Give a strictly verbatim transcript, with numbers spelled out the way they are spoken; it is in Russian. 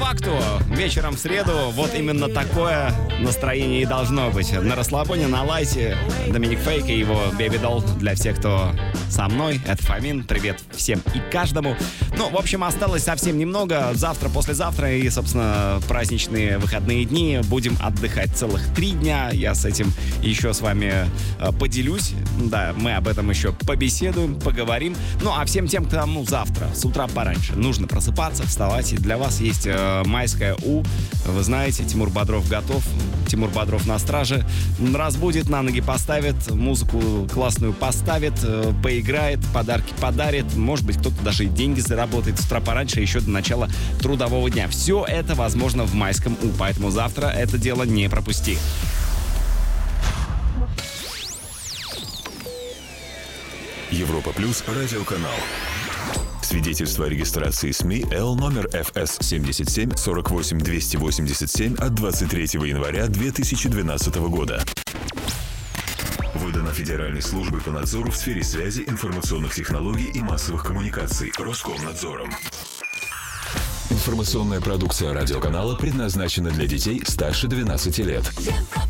факту, вечером в среду вот именно такое настроение и должно быть. На расслабоне, на лайте. Доминик Фейк и его Baby Doll для всех, кто со мной. Это Фомин. Привет всем и каждому. Ну, в общем, осталось совсем немного. Завтра, послезавтра и, собственно, праздничные выходные дни. Будем отдыхать целых три дня. Я с этим еще с вами поделюсь. Да, мы об этом еще побеседуем, поговорим. Ну, а всем тем, кому завтра, с утра пораньше, нужно просыпаться, вставать. И для вас есть э, майская У. Вы знаете, Тимур Бодров готов. Тимур Бодров на страже. Разбудит, на ноги поставит, музыку классную поставит, э, поиграет, подарки подарит. Может быть, кто-то даже и деньги заработает с утра пораньше, еще до начала трудового дня. Все это возможно в майском У. Поэтому завтра это дело не пропусти. Европа Плюс радиоканал. Свидетельство о регистрации СМИ Л номер эф эс семьдесят семь сорок восемь двести восемьдесят семь от двадцать третьего января две тысячи двенадцатого года. Выдано Федеральной службой по надзору в сфере связи, информационных технологий и массовых коммуникаций Роскомнадзором. Информационная продукция радиоканала предназначена для детей старше двенадцати лет.